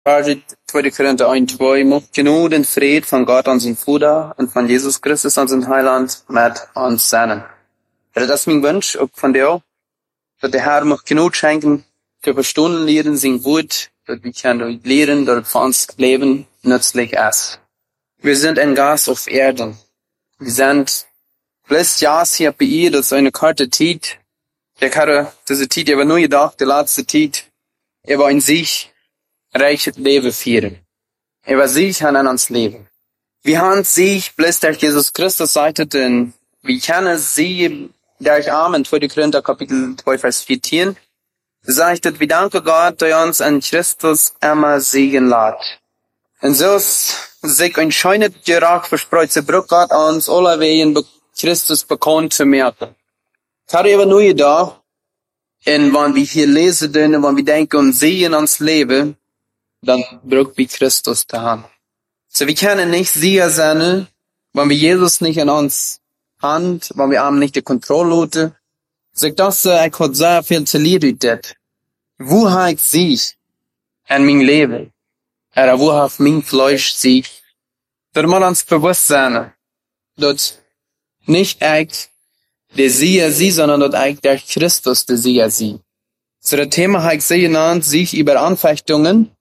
Paartje 2 Korinther 1:2 mocht genoeg en vrede van God onze Vader en van Jesus Christus onze Heiland met ons zijn. Dat is mijn wens, ook van jou, dat de Herr mocht genoeg schenken, te verstaan leren zijn woord, dat we kunnen leren, dat het voor ons Leben nützlich ist. Wir sind ein Gas auf Erden. Wir sind letztes Jahr hier bei ihr, das ist eine kurze Zeit. Ich hatte diese Zeit, aber nur gedacht, die letzte Zeit, war in sich reiches Leben führen. War sich an uns Leben. Wir haben sich, bloß durch Jesus Christus sagte, denn wir kennen sie, durch Amen, 2 Korinther Kapitel 2, Vers 14, sagte, wir danken Gott, der uns an Christus immer Segen lässt. Und so ist sich ein schönes Geruch verspricht, so braucht Gott uns alle Wegen Christus bekannt zu merken. Ich habe aber nur gedacht, und wenn wir hier lesen, und wenn wir denken und sehen ans Leben, dann braucht wir Christus da haben. So wir können nicht sicher sein, wenn wir Jesus nicht in uns haben, wenn wir haben nicht die Kontrolle haben. So ich dachte, ich habe sehr viel zu lernen. Wo habe ich sich in mein Leben? Oder wo hat mein Fleisch sich? Das muss uns bewusst sein, dass nicht ich der sie, sondern dass ich der Christus der sie. So das Thema habe ich sehr genannt, sich über Anfechtungen.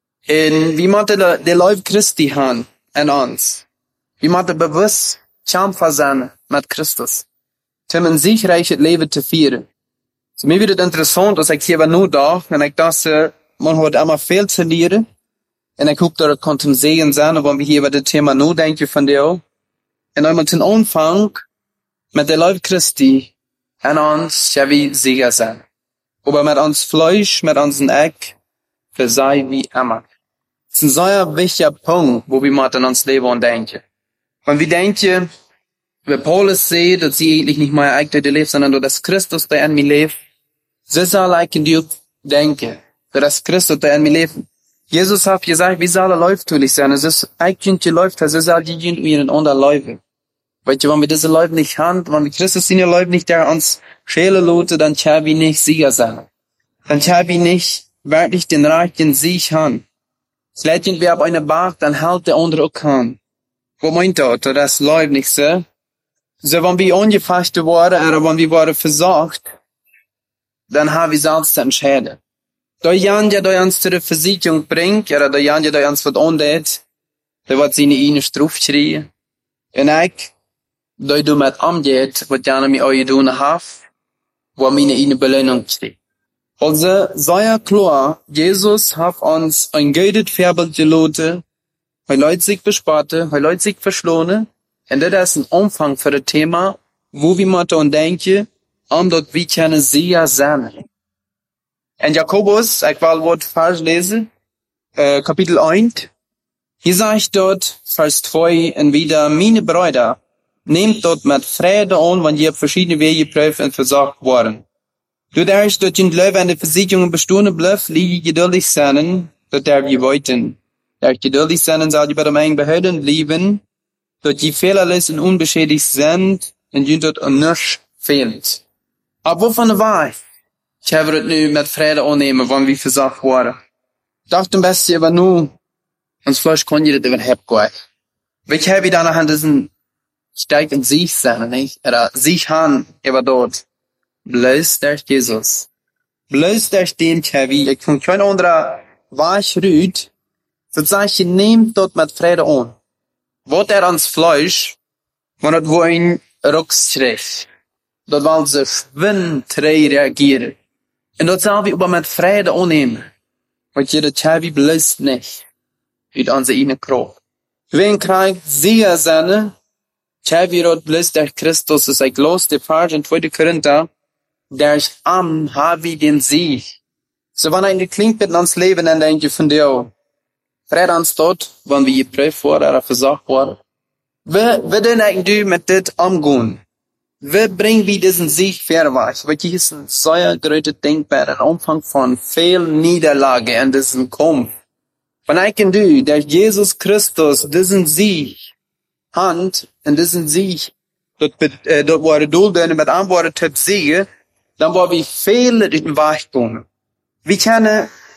Und wie man der Leib Christi haben in uns. Wie man bewusst kämpfen sein mit Christus. Um ein siegreiches Leben zu führen. So mir wird es interessant, dass ich hier nur da, und ich dachte, man hat immer viel zu lernen. Und ich hoffe, dass es konnte Segen sein, wenn wir hier über das Thema nur denken von dir. Und einmal zum Anfang mit der Leib Christi in uns, ja wie sicher sein. Aber mit uns Fleisch, mit unseren Eck, für sei wie immer. Das ist ein sehr wichtiger Punkt, wo wir mal an uns Leben und denken. Wenn wir denken, wie Paulus sieht, dass sie eigentlich nicht mehr eigentlich lebt, sondern dass Christus der in mir lebt, so soll ich in dir denken, dass Christus der in mir lebt. Jesus hat gesagt, wie soll er läuftlich sein? Es ist eigentlich läuft, so soll die in ihren anderen Läufe. Weil wenn wir diese Läufe nicht haben, wenn wir Christus in ihr Läufe nicht, der uns schälen lote, dann können wir nicht sicher sein. Dann können wir nicht wirklich den reichen Sieg haben. Vielleicht wir auf eine Bank, dann hält der andere auch an. Wo meint er, das läuft nicht so? So, wenn wir ungefasst worden, oder wenn wir worden versorgt, dann haben wir selbst zu entscheiden. Da jemand, der uns zu der Versicherung bringt, oder da jemand, der uns was andet, der wird seine eine Strafe schreien. Und ich, da du mit angeht, was gerne mit euch tun habt, wo meine eine Belohnung steht. Also, sehr klar, Jesus hat uns ein gutes Vorbild gelassen, er Leute sich bespatte, er Leute sich verschlohne, und das ist ein Umfang für das Thema, wo wir mal daran denken, dort wir können sicher sein. In Jakobus, ich will Wort falsch lesen, Kapitel 1, hier sagt dort, Vers 2, und wieder, meine Brüder, nehmt dort mit Freude an, wenn ihr verschiedene Wege prüft und versorgt worden. Dadurch, dass ihr Leben an der Versicherung bestehen bleibt, liege geduldig sein, dass wir wollten. Durch geduldig sein, soll ihr bei dem einen Behörden bleiben, dass die fehlerlos und unbeschädigt sind, und ihr dort nichts fehlt. Aber wovon war ich? Ich habe das nu mit Freude annehmen, wenn wir versorgt worden. Ich dachte am besten aber nur, uns Fleisch kann ihr das überhaupt gut. Weil ich habe dann an diesen Steig in sich sein, nicht? Oder sich haben, aber dort. Bloß durch Jesus. Bloß durch den Kevin. Ich kann kein anderer Weich rüht. So sag ich, nehmt dort mit Freude an. Wat ans Fleisch, wenn das wo ein Ruckschreck. Dort wollen sie schwindtrei reagieren. Und dort sollen wir aber mit Freude annehmen. Weil jeder Kevin bloß nicht. Mit unserer eigenen Kraft. Wen kriegt sicher sein, Kevin dort bloß durch Christus ist ein Glas, der Part in 2 Korinther, durch am haben wir den Sieg. So wenn ein klingt mit uns Leben, dann denke ich von dir, Fred uns dort, wenn wir geprüft worden oder versagt worden. Wir denn eigentlich mit das umgehen? Wie bringen wir diesen Sieg vorwärts? Weil hier ist ein sehr großes Denkbar, ein Umfang von viel Niederlage in diesem Kampf. Wenn ich und du, der Jesus Christus diesen Sieg hat, und diesen Sieg, dort wo Dulden mit Antworten hat Siege, dann wollen wir viele durch den Weg gehen. Wir können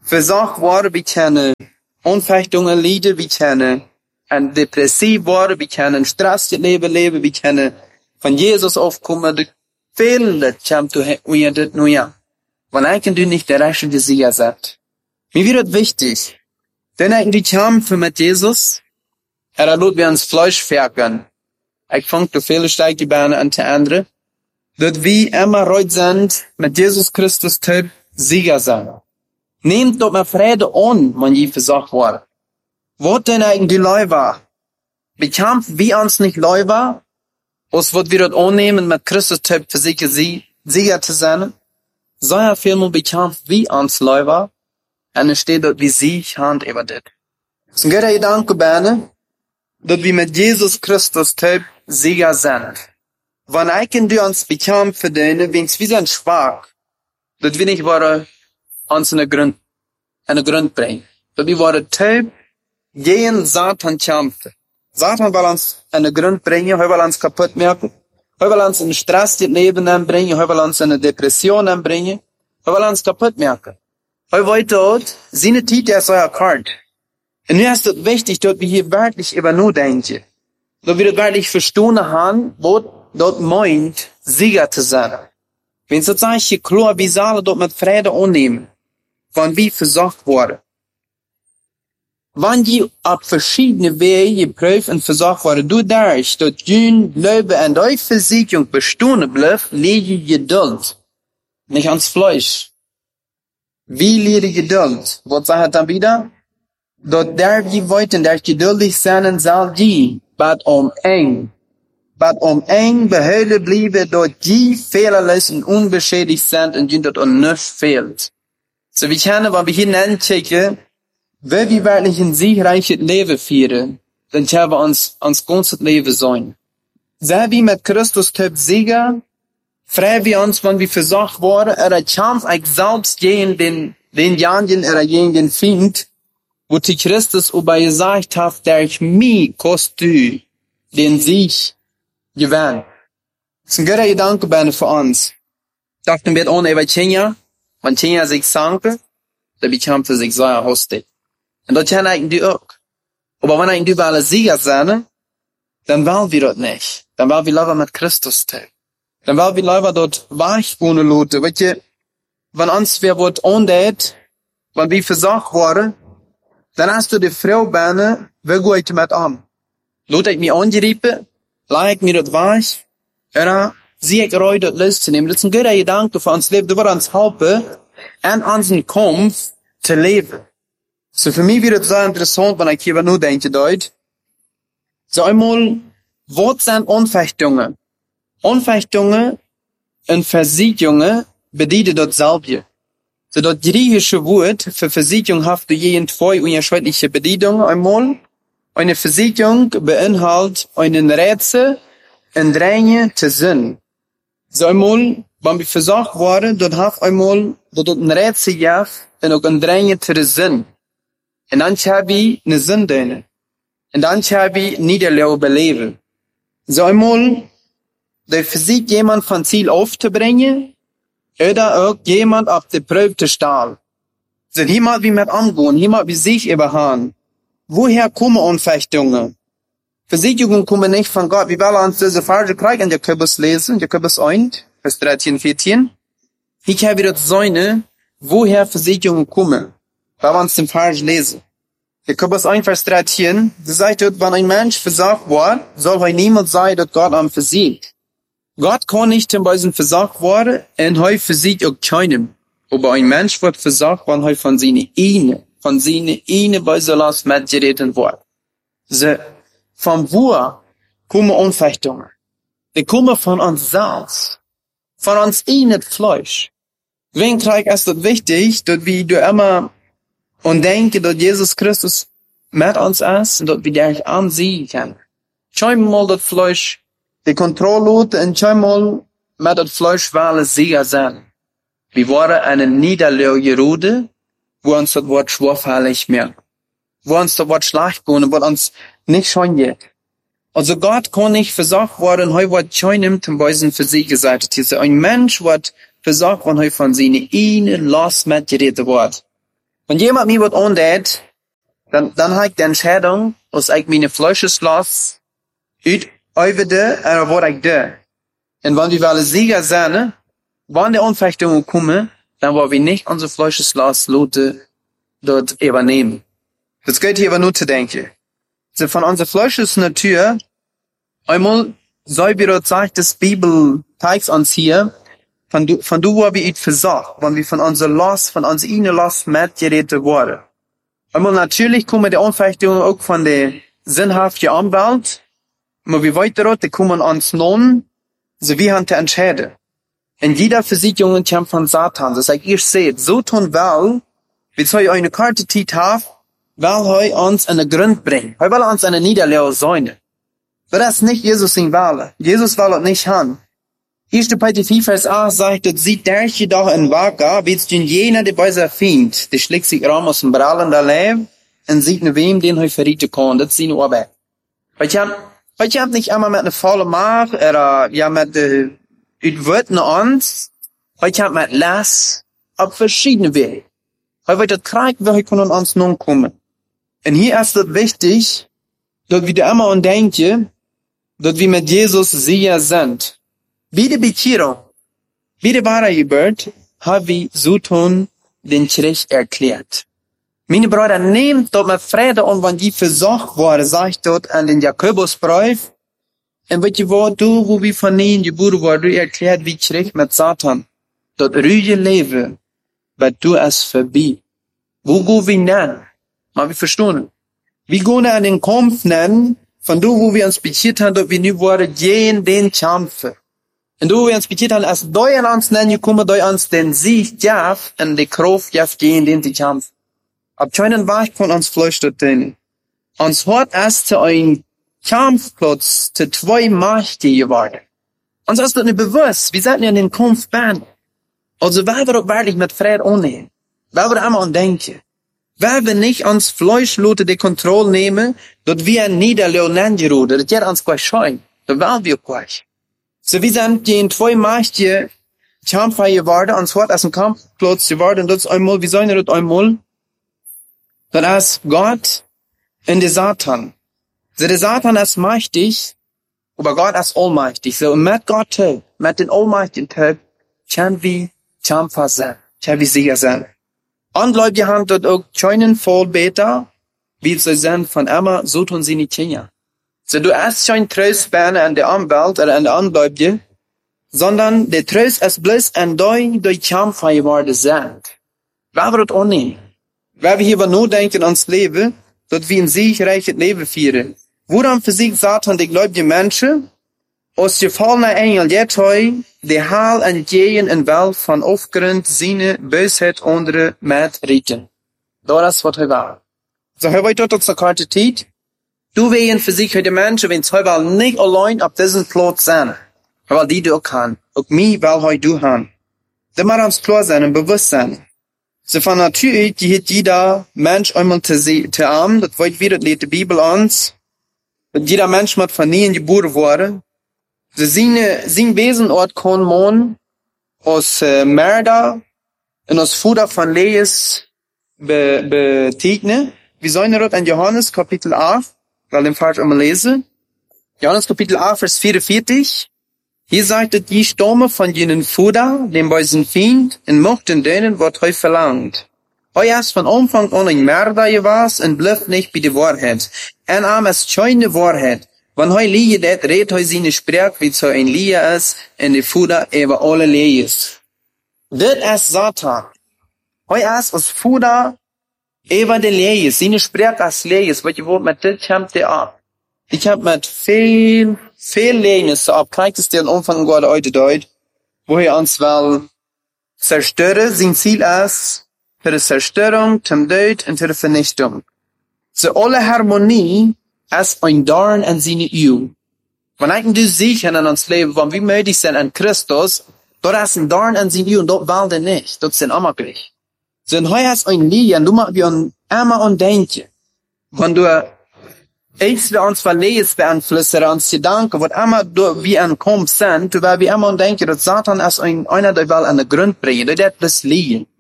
versagt worden, wir kennen Unfechtungen, Lieder, wir kennen ein depressiv worden, wir kennen Stress leben, wir kennen von Jesus aufkommen, de viele kommt zu uns nu ja. Wann du nicht der rechte Sieger seid. Mir wird wichtig, denn die kämpfen mit Jesus, lot wir uns Fleisch ferken. Ich fang zu viele steigt die Beine an die andere, dass wir immer reut sind, mit Jesus Christus Typ Sieger sein. Nehmt doch mal Friede an, wenn je versagt wurde. Was denn eigentlich Leuwer? Bekämpfen wir uns nicht Leuwer? Was wird wir dort annehmen, mit Christus Typ für Sieger zu sein? So ja vielmal bekämpfen wir uns Leuwer, und es steht dort wie Sieg Hand über das. Es ist ein guter Gedanke, Berne, dass wir mit Jesus Christus Typ Sieger sind. Wenn du uns bekämpfen, wenn wir sind schwach, dass wir nicht uns in eine Grund bringen. Dass wir Typ gegen Satan kämpfen. Satan will uns in eine Grund bringen, er will uns kaputt machen, er will uns in Stress das Leben bringen, er will uns in eine Depression bringen, er will uns kaputt machen. Er will dort, seine Zeit ist euer Kart. Und mir ist es wichtig, dass wir hier wirklich über nur denken. Dass wir das wirklich verstehen haben, was dort meint, Sieger zu sein. Wenn es jetzt hier klar, wir sollen dort mit Friede annehmen, wenn wir versagt wurden. Wenn die auf verschiedene Wege geprüft und versagt wurden, du darfst, dass jün Glaube an deine Versicherung bestehen bleibt, lege Geduld. Nicht ans Fleisch. Wie lege Geduld? Was sagt er dann wieder? Dort darf je weiten, darf geduldig sein, soll die, bad eng behülle bliebe, dort die fehlerlos und unbeschädigt sind und die dort nichts fehlt. So wie können, wenn wir hier hineinchecken, wenn wir wirklich ein siegreiches Leben führen, dann können wir uns ganzes Leben sein. Sei wie mit Christus Typ Sieger, freuen wir uns, wenn wir versagt worden, kämpft ich selbst gegen den Jangen, gegen den Feind, wo die Christus über gesagt hat, der ich mich kostu, den Sieg gewähnt. Das ist ein guter Gedanke für uns. Dachten wir ohne über Kenia, wenn Kenia sich sanke, dann bekämpfte sich sehr hostig. Und das kann eigentlich auch. Aber wenn eigentlich alle Sieger sind, dann wollen wir das nicht. Dann wollen wir lieber mit Christus teilen. Dann wollen wir lieber dort weich ohne Leute. Weißt du, wenn uns wer wird undet, wenn wir versagt worden, dann hast du die Frau Berne, wer geht mit an? Lot ich mich angeriepen, leih ich mir das weich, oder sieh ich reu das Lust zu nehmen. Das ist ein guter Gedanke für uns Leben. Du wirst uns helfen, an unseren Kampf zu leben. So für mich wird es sehr interessant, wenn ich hier nur denke, dort. So einmal, was sind Anfechtungen? Anfechtungen und Versiegungen bedienen dort selber. So das griechische Wort für Versiegung hat je in zwei unterschiedliche Bedeutungen einmal. Eine Versiegung beinhaltet einen Rätsel und Dränge zu Sinn. So einmal, wenn wir versagt worden, dort hat einmal dort ein Rätsel gehabt und auch ein Dränge zu Sinn. Und dann habe ich eine Sünde. Und dann habe ich Niederlage beleben. So einmal, der versucht jemand von Ziel aufzubringen, oder auch jemand auf die Probe zu stellen. So jemand wie mit angehen, jemand wie sich überhauen. Woher kommen Anfechtungen? Versicherungen kommen nicht von Gott. Wir wollen uns diese Verse kriegen in Jakobus lesen, Jakobus 1, Vers 13, 14. Ich habe wieder Säune, woher Versicherungen kommen. Weil wir uns den Vers lesen. Jakobus 1, Vers 13, das sagt dort, wenn ein Mensch versagt wird, soll er niemand sein, dass Gott am versiegt. Gott kann nicht zum Beispiel versagt worden, und er versiegt auch keinem. Aber ein Mensch wird versagt, wenn er von seiner eine Beiselast mitgeritten wird. So, von wo kommen Anfechtungen? Die kommen von uns selbst. Von uns nicht Fleisch. Wen krieg ist das wichtig, dass wir immer und denken, dass Jesus Christus mit uns ist, und dass wir dich ansehen können. Scheinbar das Fleisch, die Kontrolle und scheinbar mit das Fleisch weil es Sieger sein. Wir waren eine Niederlage, wo uns das Wort schwerfällig merkt. Wo uns das Wort schlecht gehen, wo uns nicht schön geht. Also Gott kann nicht versagt werden, er wird keinem zum Beispiel für sich gesagt. Ein Mensch wird versagt, wenn er von seiner einen Last mitgeredet wird. Wenn jemand mir was andet, dann habe ich die Entscheidung, als ich meine Fleisch los, uit over oder wat ich da. Und wenn wir alle Sieger sind, wenn die Anfechtungen kommen, dann wollen wir nicht unser Fleisch los, Leute dort übernehmen. Das geht hier aber nur zu denken. So von unserer Fleischesnatur, einmal, so wie dort sagt, das Bibel zeigt uns hier, von du, wo wir it versagt, wenn wir von unserer Last, von unserer inneren Last mitgerettet worden. Einmal natürlich kommen die Anfechtungen auch von der sinnhaften Umwelt, aber wie weiter dort, die kommen uns nun, so wie haben die entscheiden. Und jeder Versicherung kommt von Satan. Das heißt, ihr seht, so tun will, wie soll eine Karte Tiet haben, weil uns an den Grund bringen. Er will uns an eine Niederlage sein. Aber das ist nicht Jesus in Wahl. Jesus will es nicht haben. 1. Petrus 4, Vers 8 sagt, dort sieht der jedoch in Waga, wie es den jener, der bei sich findet, der schlägt sich rum aus dem brallenden Leben und sieht nur wem, den er verrieten kann. Das ist seine Arbeit. Weil ich hab nicht einmal mit einer vollen Macht, oder, ja, mit, Wörtern uns, weil ich hab mit Lass, auf verschiedene Wege. Weil wir das Krieg, wir können uns nun kommen. Und hier ist es wichtig, dass wir immer denken, dass wir mit Jesus sicher sind. Wie die Bekehrung, wie die wahre Geburt, haben wir so tun den Krieg erklärt. Meine Brüder, nehmt dort mit Friede und wenn die versorgt worden, sagt dort an den Jakobusbrief, und wat je wat du, hoe wie van ihnen geboren worden, du erklärt wie Krieg mit Satan. Dort ruhige Leben, wat du es vorbei. Wo gehen wir nennen? Mal wir verstehen. Wir gehen an den Kampf nennen, von du, wo wir uns bekehrt haben, dort wir nie worden, gehen den Kampf. Und du, wo wir uns bekehrt haben, als du an uns nennen, je kommen du uns den Sieg, ja, und die Kraft, ja, gehen den Kampf. Ab keinen Weg von uns flüchtet den. Uns hat es zu ein Kampfplatz zu zwei Mächte geworden. Uns ist das nicht bewusst. Wir sollten ja in den Kampf bauen. Also, weil wir auch wirklich mit Frieden annehmen. Weil wir immer an denken. Weil wir nicht ans Fleischlote die Kontrolle nehmen, dass wir ein Niederlage gerufen. Das wird uns gleich scheuen. Das wollen wir gleich. So, wir sind die zwei Mächte Kämpfer geworden. Uns hat es ein Kampfplatz geworden. Und das ist einmal, wie sollen wir das einmal? Das ist Gott und der Satan. So, der Satan ist mächtig, aber Gott ist allmächtig. So, mit Gott, mit den allmächtigen Tag, können wir Kämpfer sein, können wir sicher sein. Ungläubige haben dort auch keinen Vollbeter, wie sie sind von immer, so tun sie nicht hier. So, du hast kein Tröstbeine an der Umwelt oder an der Ungläubige, sondern der Trost ist bloß an die Kämpfer geworden sind. Weil wir das auch nicht. Weil wir hier nur denken ans Leben, dass wir ein siegreiches Leben führen. Woran versiegt Satan die gläubigen Menschen? Aus gefallener Engel jetzt die Heil entgegen in Welt von aufgrund seiner Bösheit andere mitreden. Das ist, was er war. So, er weiß dort zur Karte Zeit. Du wehen für sich die Menschen, wenn es heute nicht allein auf diesem Platz sind. Weil die du auch kann. Auch mich, weil heute du haben. Da muss uns klar sein und bewusst sein. So von Natur geht jeder Mensch einmal zu arm, das weiß wieder, das die Bibel uns. Und jeder Mensch muss von ihnen geboren worden. So sein Wesenort kann man aus Mörder und aus Futter von Lees betegnen. Wir sollen dort in Johannes Kapitel 8, weil den Vers einmal lesen. Johannes Kapitel 8, Vers 44. Hier sagt es, die Stamme von jenen Fuder, dem bösen Feind, und mochten denen, was heu verlangt. Heu ist von Anfang an ein Mörder gewesen und bleibt nicht bei der Wahrheit. Ein Arm ist keine Wahrheit. Wenn heu liege det, redet heu seine Sprech, wie so ein Liege ist, und die Fuder über alle Lehes. Das ist Satan. Heu ist als Fuder über die Lehes. Seine Sprech als Lehes, was ihr wollt, mit das kommt der ab. Ich hab mit viel Lehnes so ab, kriegt es den Umfang gerade heute deut, wo er uns will zerstören, sein Ziel ist, für die Zerstörung, zum Tod und für die Vernichtung. So alle Harmonie ist ein Dorn an seine Ehe. Wenn ich du sicher in uns Leben, wenn wir möglich sind an Christus, dort ist ein Dorn an seine Ehe und dort will der nicht, dort sind immer gleich. So und heute ist ein Lied, und du machst wir immer und denken, wenn du ich will uns verlesen beeinflussen, uns Gedanken, was immer wir ankommen sind, weil wir immer denken, dass Satan ist einer, der will an den Grund bringen, der das liegen.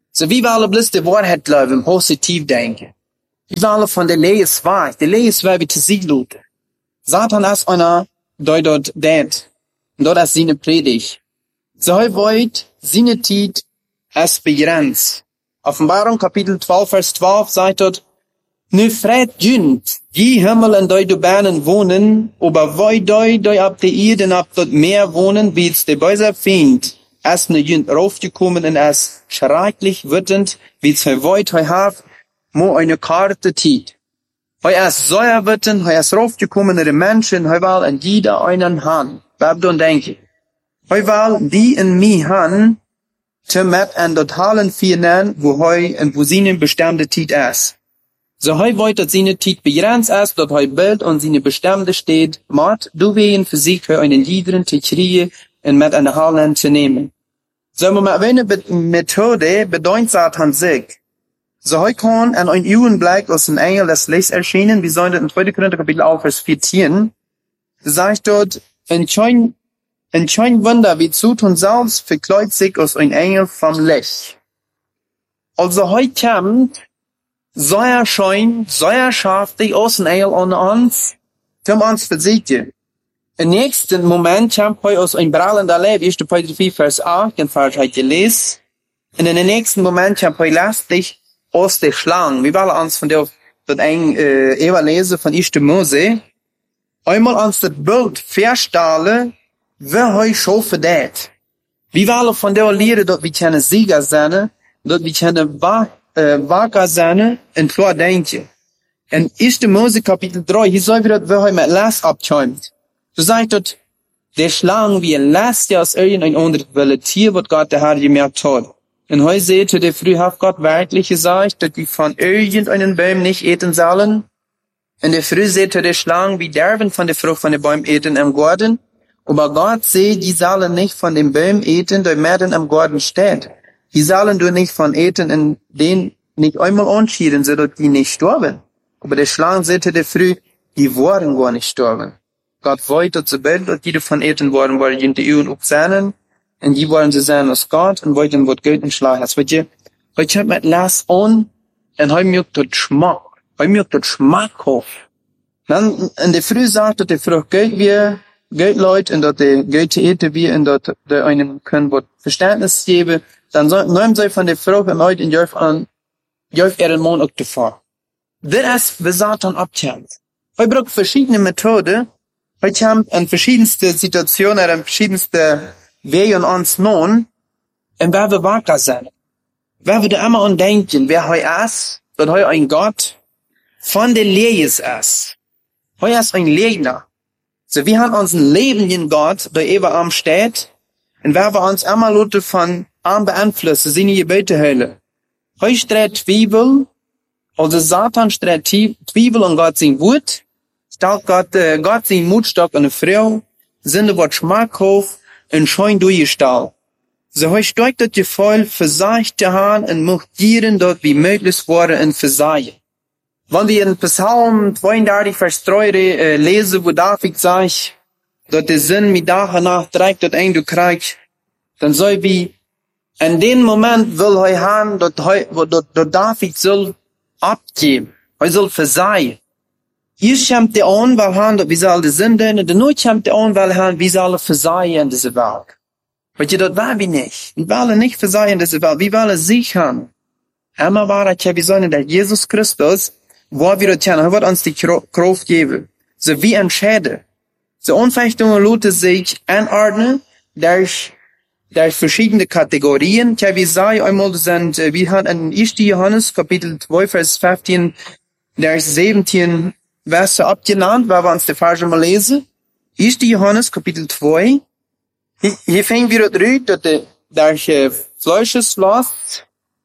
So wie wir alle bloß die Wahrheit glauben, positiv denken. Wie wir alle von der Lehre wahr. Die Lehre ist wahr wie zu sich lute. Satan ist einer, der dort dient. Und dort ist seine Predigt. So heu wollt, seine Zeit ist begrenzt. Offenbarung Kapitel 12, Vers 12 sagt dort, nu fred jünt, die Himmel en doi Bernen wohnen, aber woi doi ab der Erde en ab dort Meer wohnen, wie es der böse Feind, es ne jünt raufgekommen en es schrecklich wütend, wie es voit heu haf, mo eine Karte tiet. Heu es säuer wütend, heu es raufgekommen in den Menschen, heu wal en jeder einen Han. Bab don denke. Heu wal die in mi Han, te met en dort halen vieren, wo heu en wo sie bestimmte Tiet es. So heu wollt, dass seine Tiet begrenzt ist, dort heu Bild und seine bestimmte steht, mat, du wehen für sich für einen Liederen zu kriegen und mit einer Halen zu nehmen. So mit einer Methode bedeutet Satan sich. So heu kann an ein Augenblick aus dem Engel des Lichts erschienen, wie sollen das in 2. Korinther Kapitel 11, Vers 14, so sagt dort, ein schein Wunder, wie zu tun selbst verkleut sich aus ein Engel vom Licht. Also heu kommt, Säuer schein, Säuer schafft dich aus dem Engel an uns, zum uns versiegen. Im nächsten Moment kommt heu aus ein brallender Leben, 1. Petrus 4, Vers 8, den Vers heute gelesen. Und in den nächsten Moment kommt heu lasst dich aus der Schlange. Wir wollen uns von der, dort ein, lesen von 1. Mose. Einmal uns das Bild verstellen, wer heu schon verdient. Wir wollen von der Lehre, dort wir können Sieger sein, dort wir können wacker sein und klar denken. In 1. Mose Kapitel 3, hier soll wieder, wer heu mit Last abschäumt. So sagt dort, der Schlange wie ein Last, der aus irgendein anderes Tier, was Gott der Herr gemerkt hat. Und heu seht ihr, der früh hat Gott wirklich gesagt, dass die von irgendeinem Baum nicht eten sollen. Und der früh seht ihr, der Schlange wie derben von der Frucht von dem Baum eten im Garten. Aber Gott seht, die sollen nicht von dem Baum eten, der mitten im Garten steht. Die sollen du nicht von eten, in den nicht einmal anschieden, so dass die nicht sterben. Aber der Schlange seht ihr, der früh, die waren gar nicht sterben. Gott wollte zu Bild, dass die davon eten worden, weil die Juden aufsahnen. Und die wollen sie sein als Gott und wollten wird Geld und Schlag. Das wird je, heute mit Lass an, und heute mögt das Schmack. Heute mögt das Schmack hoch. Dann, in der Früh sagt, dass der Frucht Geld Leute, und dass der Geld eten wir, und dass der einem können wird Verständnis geben. Dann nehmen sie von der Frucht und heute in Jörf an, Jörf ihren Mond auch davor. Das ist, wie Satan abkommt. Heute braucht verschiedene Methoden. Heute haben in verschiedenste Situationen, in verschiedenste Wege uns nun, und wer wir wacker sein. Wer wir da immer an denken, wer heu ist, wird heu ein Gott von der Lehre ist. Heu ist ein Lehrer. So, wir haben unseren Leben in Gott, der ewig am steht, und wer wir uns immer Leute von arm beeinflussen, sind die Gebete hören. Heu streht Zwiebel, also Satan streht Zwiebel und Gott sein Wut, stellt Gott sein Mutstock an eine Frau, Sünde wird schmackhaft, und schein durchgestellt. So heu steigt das Gefühl, versagt zu haben, und macht Gieren dort wie möglich worden und versagen. Wenn wir in Psalm 32, Vers 3 lesen, wo David sagt, dass der Sinn mit Tag und Nacht trägt, dort ein du kriegst, dann soll wie, in dem Moment will heu haben, dort David soll abgeben. Heu soll versagen. Hier kommt der an, weil han, dass wir soll die Sünde, und dann kommt der an, weil han, wir sollen versagen in dieser Welt. Weil das war wir nicht. Wir wollen nicht versagen in dieser Welt. Wir wollen sichern. Einmal war es ja, wir sollen, dass Jesus Christus, wo wir das tun, er wird uns die Kraft geben. So wie ein Schädel. So Unfechtungen Leute sich anordnen, durch verschiedene Kategorien. Ja, wir sagen einmal, wir haben in 1. Johannes, Kapitel 2, Vers 15, durch 17 Verse abgenannt, weil wir uns die Verse mal lesen. 1. Johannes, Kapitel 2. Hier fängt wir durch, dass der Fleischeslast,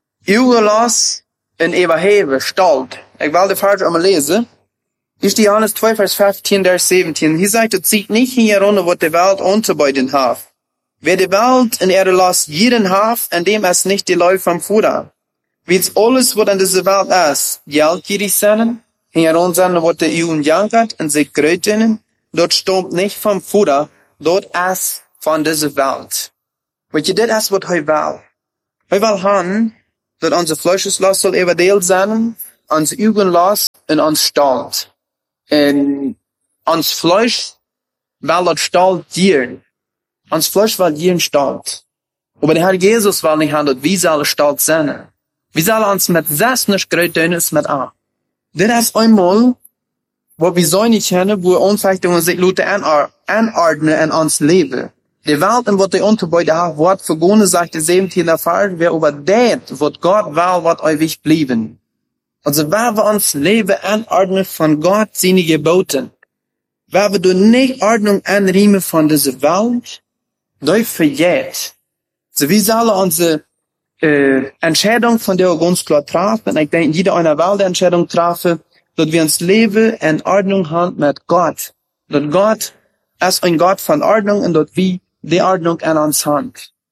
Überlast und Überhebe, Stalt. Ich will die Verse einmal lesen. 1. Johannes 2, Vers 15, der 17. Hier sagt, es sieht nicht hier runter, was die Welt anzubeuten hat. Wer die Welt in ihrer Last jeden hat, an dem es nicht die Leute vom Futter. Wie es alles, was in dieser Welt ist, geldgierig sein, hieran sein, was die Juden jankert und sich gröten, dort stammt nicht vom Futter, dort ist von dieser Welt. Weil das ist, was heu will. Heu will haben, dat onze vleesjeslast soll überdeeld zijn, ons ugenlast en ons stalt. En ons vlees wil dat stalt dieren. Ons vlees wil dieren stalt. Aber der Herr Jesus will nicht haben, dass wir sollen stalt sein. Wir sollen uns mit das nicht gerät tun, ist mit an. Das ist einmal, wo wir so nicht kennen, wo Unfechtungen sich Leute anordnen in uns Leben. Die Welt, in wat die unterbei der Wort vergonnen, sagt der 17. Vers, wer über das, wat Gott will, wat ewig blieben. Also, wer wir uns Leben anordnen von Gott, seine Geboten. Wer wir durch nicht Ordnung anriemen von dieser Welt, durch verjährt. So, wir sollen unsere Entscheidung von der ganz klar treffen. Ich denke, jeder einer will die Entscheidung treffen, dass wir uns Leben in Ordnung haben mit Gott. Dass Gott ist ein Gott von Ordnung und dass wir die Ordnung an uns haben.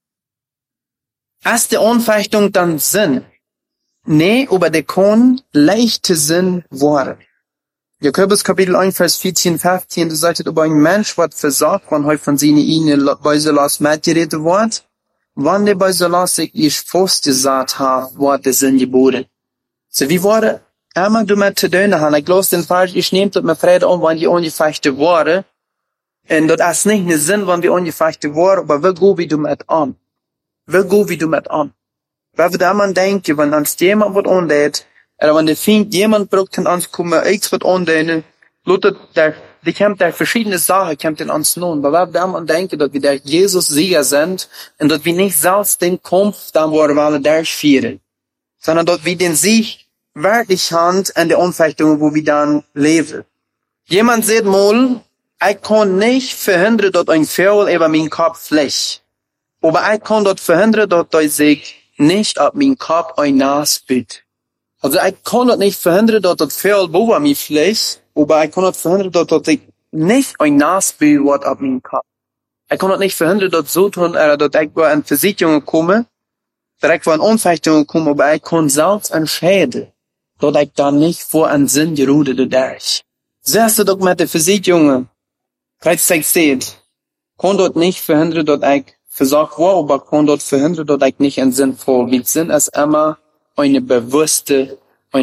Ist die Anfechtung dann Sinn? Nee, aber der kann leichte Sinn worden. Jakobus Kapitel 1, Vers 14, 15, da sagt, ob ein Mensch was versagt, wenn heute von seinen Ihnen bei so las mitgeredet wird, wann der bei so las sich ich fast gesagt hat, wird der Sinn geboren. So, wie wurde einmal damit zu tun haben? Ich glaube, den Fall, ich nehme das mit Freude an, wenn die ungefechte Worte, und das ist nicht ein Sinn, wenn wir ungefechte Worte, aber wie go wie du mit an? Wie go wie du mit an? Weil wir da mal denken, wenn uns jemand was anlädt, oder wenn der Feind jemand braucht, in uns kommen, ich was anlehnen, die kommt da verschiedene Sachen, kommt in uns nun. Aber wir da mal denken, dass wir der Jesus Sieger sind, und dass wir nicht selbst den Kampf dann wollen durchführen, sondern dass wir den Sieg wirklich haben in der Anfechtung, wo wir dann leben. Jemand sagt mal, ich kann nicht verhindern, dass ein Pfeil über meinen Kopf fliegt. Aber ich kann dort verhindern, dass sich nicht auf meinen Kopf ein Nas büt. Also ich kann dort nicht verhindern, dass das Pfeil über mich fliegt, aber ich kann dort verhindern, dass ich nicht ein Nas büt wird auf meinen Kopf. Ich kann dort nicht verhindern, dass so tun, dass ich in Versicherungen komme, dass ich in Unfechtungen komme, aber ich kann selbst entscheiden, dass ich da nicht vor einen Sinn gerude durch. Siehst du doch mit der Versicherungen, Kreuz 6 steht, kann dort nicht verhindern, dass ich versagt war, aber kann dort verhindern, dass ich nicht einen Sinn voll. Mit Sinn ist immer eine bewusste,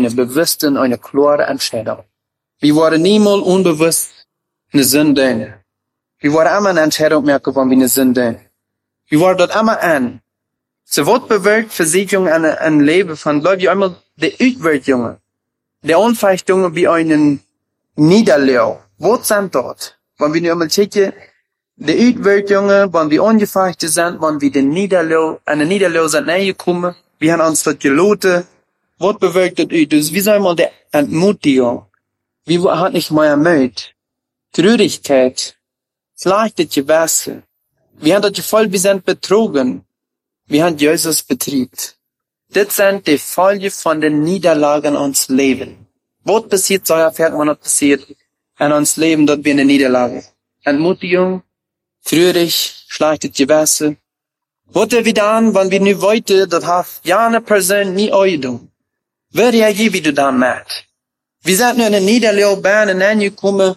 eine klare Entscheidung. Wir waren niemals unbewusst eine Sünde. Wir waren immer eine Entscheidung merken, wenn wir eine Sünde. Wir waren dort immer an. So was bewirkt Versicherung ein Leben von Leuten, einmal die Uitwerkungen, die Anfechtungen wie einen Niederlauf. Was sind dort? Wenn wir nur einmal checken, die Uitwerkungen, wenn wir ungefechte sind, wenn wir den Niederlauf, an den Niederlauf sind näher kommen, wir haben uns dort geloten, was bewirkt das aus? Wie soll man die Entmutigung? Wie hat nicht mehr Mut? Traurigkeit, schlechte Gewässer. Wir haben das Gefühl, wir sind betrogen. Wir haben Jesus betrügt. Das sind die Folgen von den Niederlagen in uns Leben. Was passiert, so erfährt man, was passiert in uns Leben, dort wir in der Niederlage. Entmutigung, traurig, schlechte Gewässer. Was wir wieder an, wenn wir nicht weiter, das hat ja eine Person nie Eidung. Wer reagiert, wie du dann merkst? Wir sind nur in der Niederlaufbahn angekommen.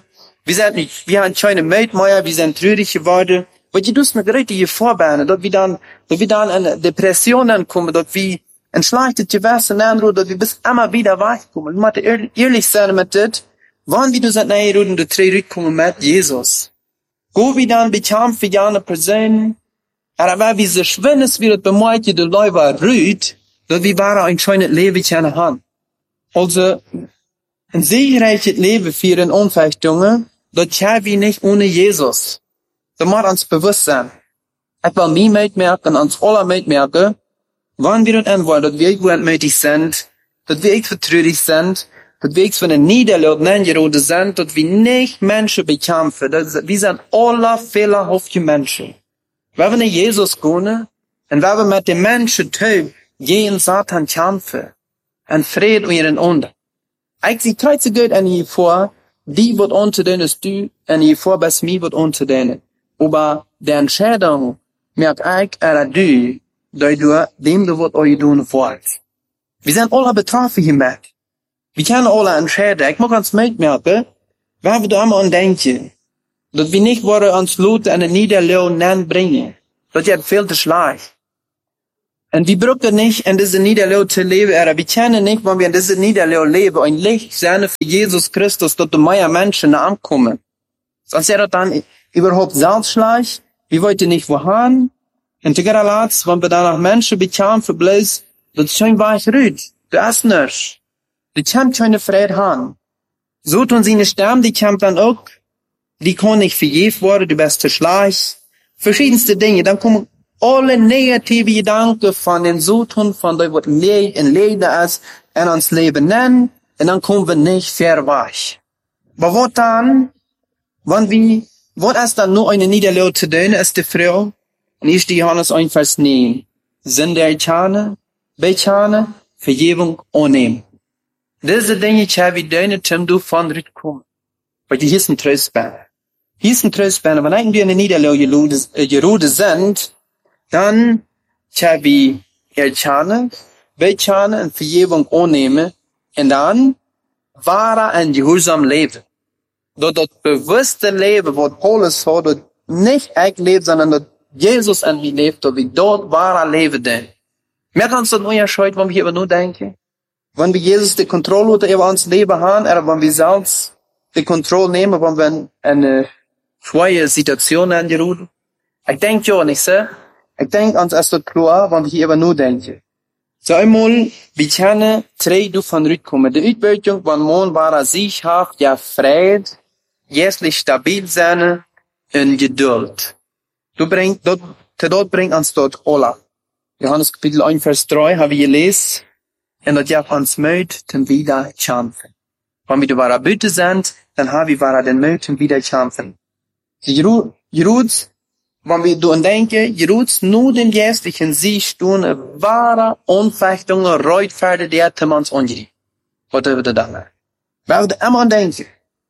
Wir haben keine Mut mehr, wir sind traurig geworden. Weil du tust mir gerade hier vorbahnen, dass wir dann in Depressionen kommen, dass wir in schlechte Gewässer anrufen, dass wir bis immer wieder wegkommen. Ich muss ehrlich sein mit das, wann wir du sind näher und du zurückkommen mit Jesus. Go wir dann bekämpfen für eine Person, aber weil wir so schwindes wird bemerkt, die Leute rüht, dass wir waren ein schönes Leben in haben. Also, ein siegreiches Leben für eine Unfechtungen, das haben wir nicht ohne Jesus. Da muss uns bewusst sein. Ich will mir mitmerken, uns alle mitmerken, wann wir das wollen, dass wir entmutigt sind, dass wir vertraulich sind, dass wir von den Niederlagen angerodet sind, dass wir nicht Menschen bekämpfen. Wir sind alle fehlerhafte Menschen. Wenn wir nicht Jesus gehen, und wenn wir mit den Menschen tun, gegen Satan kämpfen, und Frieden und ihren Unter. Ich sehe trotz gut an hier vor, die wird unter denen ist du, und hier vor bis mir wird unter denen. Aber die Entscheidung merkt du, dem du was euch tun wollt. Wir sind alle betroffen hiermit. Wir können alle entscheiden. Ich mag uns mitmerken, wenn wir da einmal denken, dass wir nicht wollen uns Leute an den Niederlauf bringen. Das ist viel zu schlecht. Und wir brauchen nicht in diese Niederlage zu leben, aber wir können nicht, wenn wir in diese Niederlage leben, ein Licht sein für Jesus Christus, dass die mehr Menschen ankommen. Sonst er dann überhaupt selbstschlecht, wir wollten nicht wohin. Und zu guter Letzt, wenn wir danach Menschen bekommen, für bloß, das ist schon weich rüt. Das ist nicht. Die können keine Freude haben. So tun sie nicht sterben, die können dann auch, die können nicht verjährt worden, du bist zu schlecht. Verschiedenste Dinge, dann kommen alle negative Gedanken von den Sutton, von dem, was in Leben ist, in uns Leben nennen, und dann kommen wir nicht fair weich. Aber was dann, was ist dann nur eine Niederlage zu tun, ist die Frau? In 1. Johannes 1, Vers 9. Sind der Chane, Bechane, Vergebung annehmen. Diese Dinge, die wir tun, zum du von Ritt kommen. Weil die hier ist ein Tröstbein. Hier ist ein Tröstbein, wenn wir in der Niederlage geruht sind, dann haben wir Erchane, Bechane und Vergebung annehmen, und dann wahre ein gehorsam Leben. Dort das bewusste Leben, was Paulus hat, dort nicht ich lebt, sondern dort Jesus an mir lebt, dort wie dort wahre Leben denn. Mehr kannst du nicht unterscheiden, wenn wir hier aber nur denken. Wenn wir Jesus die Kontrolle über uns Leben haben, oder wenn wir selbst die Kontrolle nehmen, wenn wir eine schwere Situation angerufen. Ich denke ja nicht so. Ich denke, uns ist das klar, wenn wir hier aber nur denken. So einmal, wir können drei davon rückkommen. Die Utbildung, wenn man wahre Sicherheit, ja Freude, jährlich stabil sein und Geduld. Dort bringt uns dort alle. Johannes Kapitel 1, Vers 3 haben wir gelesen, und das jaagt uns Mut, zum wieder kämpfen. Wenn wir wahre Bitte sind, dann haben wir wahre den Mut, zum wieder kämpfen. Jeruts, wenn wir daran denken, Jeruts nur den geistlichen Sieg tun, wahre Unfechtungen, Reutferde, der uns angerief. Was wird da dann? Wir werden immer denken.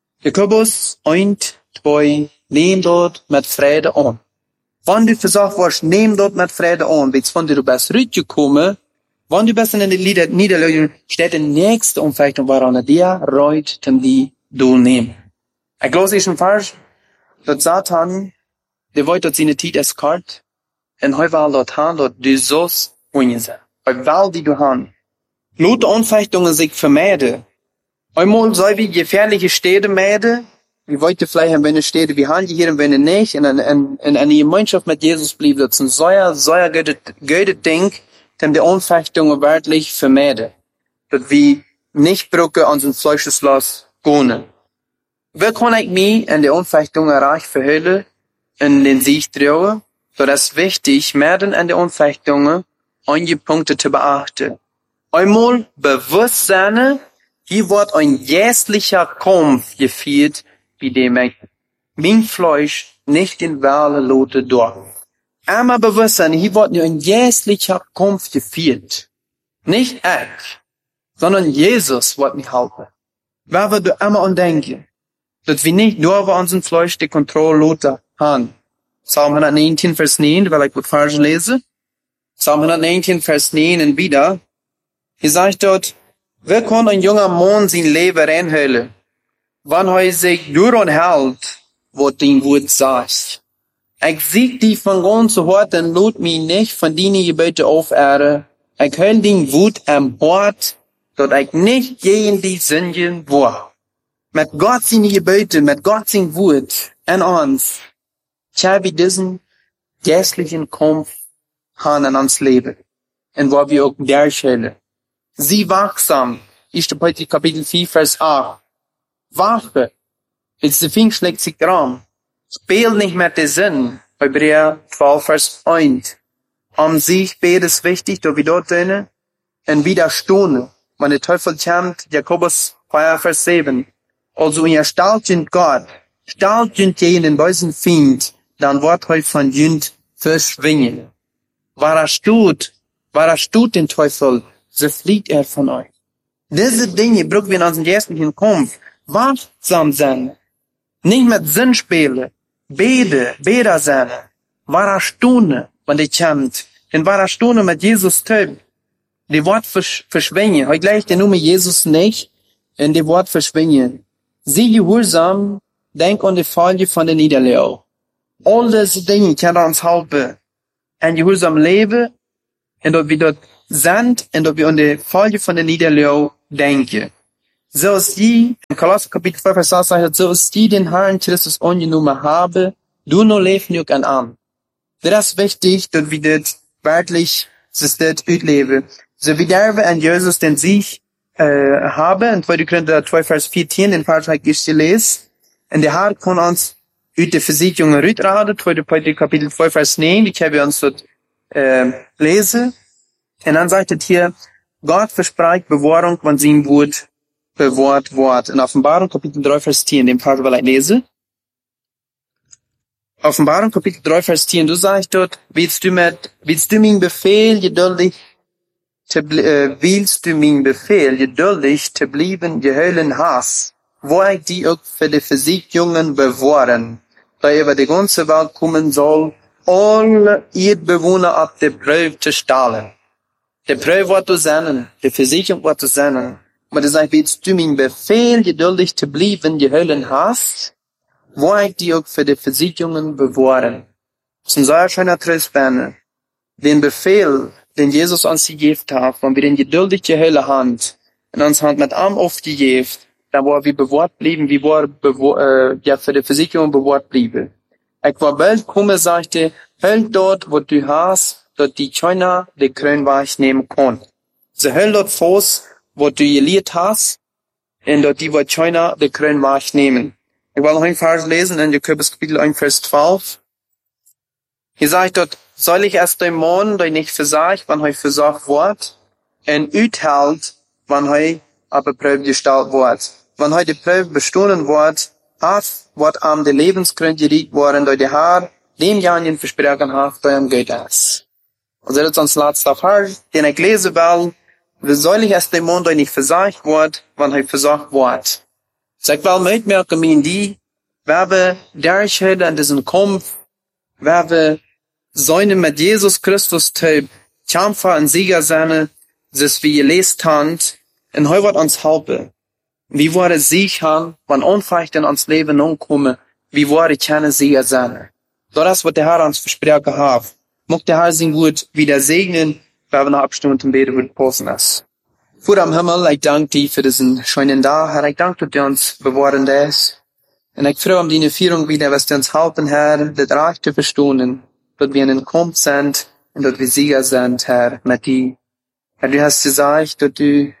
Jakobus 1, 2, nehm dort mit Freude an. Wenn du versagt wirst, nehm dort mit Freude an. Wenn du bist rübergekommen, wenn du bist in der Niederlage, steht die nächste Umfechtung, woran dir reut, die du nehmen. Ich glaube, ist ein Vers, dass Satan, der wollte dort seine Zeit es kalt, und heute war dort han, dort du sollst ungesehen. Bei Wahl, die du han. Lute Umfechtungen sich vermeiden. Einmal soll wir gefährliche Städte meiden. Wir wollten vielleicht in eine Städte, wir haben hier in eine nicht, in eine Gemeinschaft mit Jesus blieb, das ist ein sehr gutes Ding, dem die Umfechtungen wörtlich vermeiden. Dass wir nicht brücke unseren Fleischeslos gehen. Wir können mich in der Umfechtung reich verhüllen, in den Sieg trauen, so das ist wichtig, mehr denn in der Umfechtung einige Punkte zu beachten. Einmal bewusst sein, hier wird ein jährlicher Kampf geführt, wie dem ich mein Fleisch nicht in Wale lote durch. Einmal bewusst sein, hier wird ein jährlicher Kampf geführt. Nicht ich, sondern Jesus wird mich halten. Wer wird du immer denken? Dass wir nicht nur über unseren Fleisch die Kontrolle loten haben. Psalm 119, Vers 9, weil ich gut falsch lese. Psalm 119, Vers 9 und wieder. Hier sagt dort, wer kann ein junger Mann sein Leben reinhüllen, wann er sich nur hält, was dein Wort sagt. Ich sieg dich von ganzem Herzen, lot mich nicht von deinen Gebeten aufehren. Ich höll dein Wut am Hort, dass ich nicht gegen die Sünden war. Mit Gott seine Gebete, mit Gott sein Wort in uns, haben wir diesen geistlichen Kampf haben in uns Leben. Und wo wir auch darstellen. Sie wachsam. 1. Petrus Kapitel 4, Vers 8. Wache. Jetzt der Finger schlägt sich dran. Spiel nicht mit der Sinn. Hebräer 12, Vers 1. Sich beides wichtig, dass wir dort drinnen und widerstehen. Wenn der Teufel kommt, Jakobus 2, Vers 7. Also ihr stalt Gott, stalt gegen den bösen Feind, dann wird euch von Jünd verschwingen. War stut den Teufel, so flieht von euch. Diese Dinge brauchen wir in unserem geistlichen Kampf. Wachsam sein. Nicht mit Sinn spielen. Beder sein. War Stunde, wenn die kommt. Denn war Stunde mit Jesus töten. Die Wort verschwingen. Heute gleich der Nummer Jesus nicht, und die Wort verschwingen. Sie gehorsam, denk an die Folge von der Niederlage. All diese Dinge können uns helfen. Ein gehorsam Leben, en dat we dat zijn en dat we aan de valje van de nederlaag denken. Zoals die, in Kolosser Kapitel 5, Vers 6 sagt, zoals die den Herrn Christus angenommen haben, du nur leven ook aan. Das ist wichtig, dass wir das wirklich, das ausleben. So wie wir an Jesus den Sieg, haben, in 2. Korinther 2, Vers 14, den Vers habe ich gelesen, und der Herr kann uns uit de Versicherung uitraden, 2. Kapitel 2, Vers 9, die können wir uns dort, lesen. Und dann sagt es hier, Gott verspricht Bewahrung, wenn sein Wort bewahrt wird. In Offenbarung Kapitel 3, Vers 10, den Vers will ich lesen. Offenbarung Kapitel 3, Vers 10, du sagst dort, willst du mein Befehl geduldig te bleiben geheulen hast, wo ich die auch für die Versicherungen bewahren, da über die ganze Welt kommen soll, alle Erdbewohner auf die Prüfe zu stellen. Die Prüfe wird zu sein, die Versicherung wird zu sein. Aber das sagt, willst du mein Befehl geduldig te bleiben geheulen hast, wo ich die auch für die Versicherungen bewahren. Das ist ein sehr schöner Tröstbanner. Den Befehl, den Jesus uns gegeben hat, wenn wir den geduldig geheulen haben, in uns Hand mit Arm aufgegeben, da wo wir bewahrt blieben, wie wir für die Versicherung bewahrt blieben. Ich war bald komme, sagte, heul dort, wo du hast, dort die keiner die Kronweich nehmen kann. So heul dort fort, wo du gelehrt hast, und dort die, wo keiner die Kronweich nehmen. Ich will noch einen Vers lesen in Jakobus Kapitel 1, Vers 12. Hier sagt dort, soll ich erst den Mann, der nicht versagt, wann er versagt wird, und uthält, wann er aber Prüfe gestellt wird. Wenn er die Prüfe bestanden wird, wird am die Lebensgründe geriet worden, durch die Herr, dem Janien versprochen hat, bei ihm geht es. Und das ist uns letzter Vers, den ich lesen will, wie soll ich erst den Mann, der nicht versagt wird, wann er versagt wird. So ich will mitmerken, die, wer wir durchhalten in diesem Kampf, wer wir sollen mit Jesus Christus kämpfen und Sieger sein, das wir gelesen haben, und heute wird uns helfen. Wie wir sicher, wenn Unfähigkeit in uns Leben umkommen, wie wir keine Sieger sein. Das wird der Herr uns versprochen hat. Mag der Herr sein Wort wieder segnen, wenn wir noch abstimmen und beten, wird passen ist. Vater am Himmel, ich danke dir für diesen schönen Tag, Herr. Ich danke, dass du uns bewahren lässt. Und ich freue mich um deine Führung wieder, was du uns helfen, Herr, das Reich zu verstehen, dass wir in den Kampf sind und dass wir Sieger sind, Herr, mit dir. Herr, du hast gesagt, dass du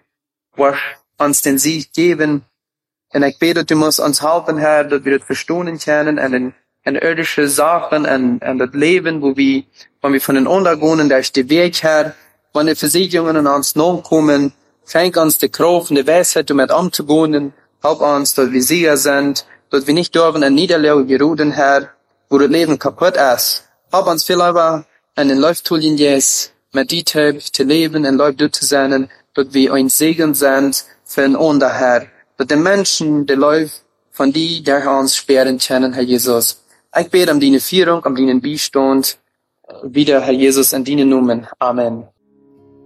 uns den Sieg geben. Und ich bete, du musst uns helfen, Herr, dass wir das verstehen können, in irdische Sachen, in das Leben, wenn wir von den Untergehen durch den Weg, Herr, wenn die Versicherungen in uns nachkommen, schenk uns die Kraft und die Weisheit, um mit umzugehen, help uns, dass wir Sieger sind, dass wir nicht dürfen in Niederlage geruhen, Herr, wo das Leben kaputt ist. Help uns viel lieber in den Läuftulien jetzt, mit dir zu leben, in Läuft zu sein, dass wir ein Segen sind für den anderen, Herr. Dass die Menschen, die Läuft von dir, der uns sperren können, Herr Jesus. Ich bete um deine Führung, um deinen Beistand, wieder, Herr Jesus, in deinen Namen. Amen.